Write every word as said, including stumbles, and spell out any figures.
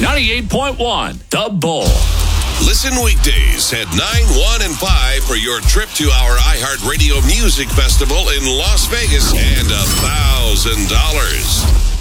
ninety-eight point one, The Bull. Listen weekdays at nine, one, and five for your trip to our iHeartRadio Music Festival in Las Vegas and a thousand dollars.